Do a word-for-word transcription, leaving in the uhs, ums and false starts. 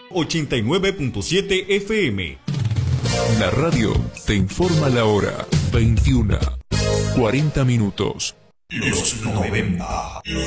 ochenta y nueve punto siete F M. La radio te informa la hora. veintiuna, cuarenta minutos. Los noventa. Los